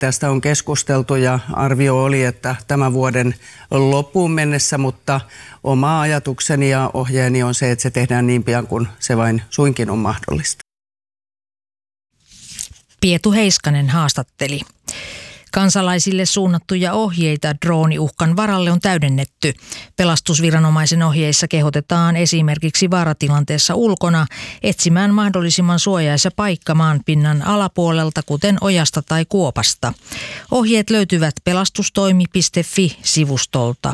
Tästä on keskusteltu ja arvio oli, että tämän vuoden loppuun mennessä, mutta oma ajatukseni ja ohjeeni on se, että se tehdään niin pian kuin se vain suinkin on mahdollista. Pietu Heiskanen haastatteli. Kansalaisille suunnattuja ohjeita drooniuhkan varalle on täydennetty. Pelastusviranomaisen ohjeissa kehotetaan esimerkiksi vaaratilanteessa ulkona etsimään mahdollisimman suojaisa paikka maanpinnan alapuolelta, kuten ojasta tai kuopasta. Ohjeet löytyvät pelastustoimi.fi-sivustolta.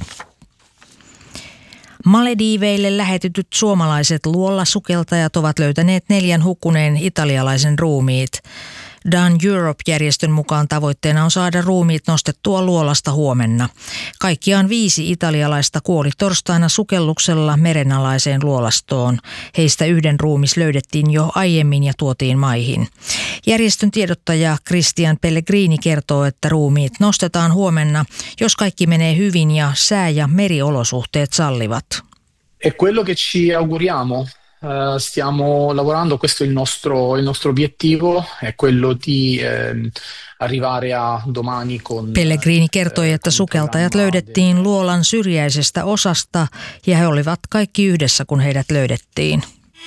Malediiveille lähetetyt suomalaiset luolasukeltajat ovat löytäneet 4 hukkuneen italialaisen ruumiit. Done Europe-järjestön mukaan tavoitteena on saada ruumiit nostettua luolasta huomenna. Kaikkiaan 5 italialaista kuoli torstaina sukelluksella merenalaiseen luolastoon. Heistä 1 ruumis löydettiin jo aiemmin ja tuotiin maihin. Järjestön tiedottaja Christian Pellegrini kertoo, että ruumiit nostetaan huomenna, jos kaikki menee hyvin ja sää- ja meriolosuhteet sallivat. È quello che ci auguriamo. Stiamo lavorando, questo è il nostro obiettivo, è quello di arrivare a domani con... Pellegrini kertoi, että sukeltajat löydettiin luolan syrjäisestä osasta ja he olivat kaikki yhdessä, kun heidät löydettiin.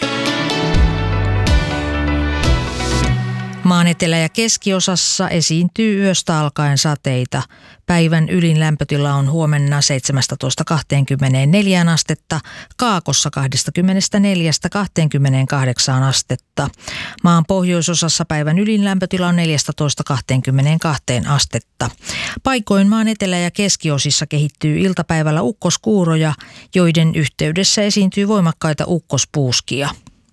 Maan etelä- ja keskiosassa esiintyy yöstä alkaen sateita. Päivän ylin lämpötila on huomenna 17-24 astetta, Kaakossa 24-28 astetta. Maan pohjoisosassa päivän ylin lämpötila on 14-22 astetta. Paikoin maan etelä- ja keskiosissa kehittyy iltapäivällä ukkoskuuroja, joiden yhteydessä esiintyy voimakkaita ukkospuuskia.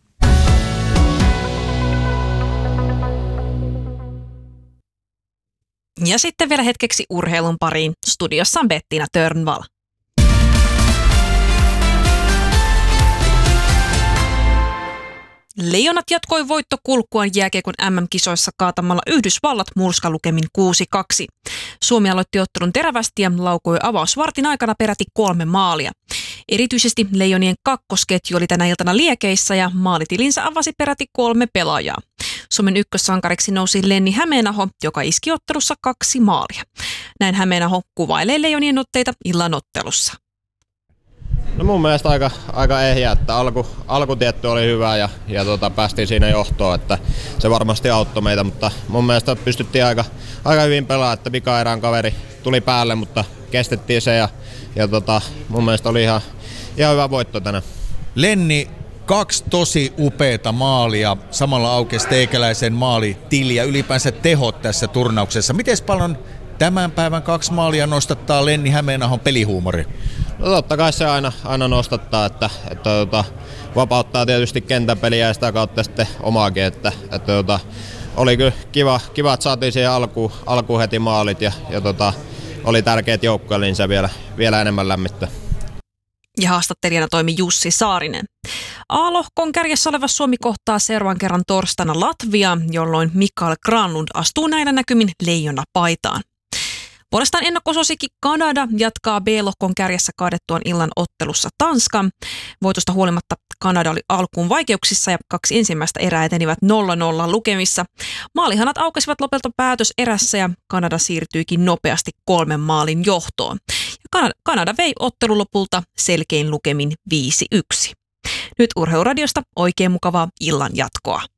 Ja sitten vielä hetkeksi urheilun pariin. Studiossa on Bettina Törnvall. Leijonat jatkoi voittokulkuaan jääkiekon MM-kisoissa kaatamalla Yhdysvallat murskalukemin 6-2. Suomi aloitti ottelun terävästi ja laukoi avausvartin aikana peräti 3 maalia. Erityisesti Leijonien kakkosketju oli tänä iltana liekeissä ja maalitilinsä avasi peräti 3 pelaajaa. Suomen ykkössankariksi nousi Lenni Hämeenaho, joka iski ottelussa 2 maalia. Näin Hämeenaho kuvailee Leijonien otteita illan ottelussa. No mun mielestä aika ehjä, että alkutietty oli hyvä ja päästiin siinä johtoon, että se varmasti auttoi meitä, mutta mun mielestä pystyttiin aika hyvin pelaamaan, että vika-erän kaveri tuli päälle, mutta kestettiin se ja mun mielestä oli ihan hyvä voitto tänään. Lenni, 2 tosi upeata maalia, samalla aukesi teikäläisen maalitili ja ylipäänsä tehot tässä turnauksessa. Miten paljon tämän päivän 2 maalia nostattaa Lenni Hämeenahon pelihuumori? No totta kai se aina nostattaa, että vapauttaa tietysti kentän peliä ja sitä kautta sitten omaakin, että oli kyllä kiva, että saatiin siihen alkuun heti maalit ja oli tärkeät joukkoja, niin se vielä enemmän lämmittää. Ja haastattelijana toimi Jussi Saarinen. A-lohkon kärjessä oleva Suomi kohtaa seuraavan kerran torstaina Latvia, jolloin Mikael Granlund astuu näillä näkymin leijonapaitaan. Puolestaan ennakkosuosikki Kanada jatkaa B-lohkon kärjessä kaadettuaan illan ottelussa Tanskan. Voitosta huolimatta Kanada oli alkuun vaikeuksissa ja 2 ensimmäistä erää etenivät 0-0 lukemissa. Maalihanat aukesivat lopulta päätöserässä ja Kanada siirtyikin nopeasti 3 maalin johtoon. Kanada vei ottelun lopulta selkein lukemin 5-1. Nyt Urheiluradiosta oikein mukavaa illan jatkoa.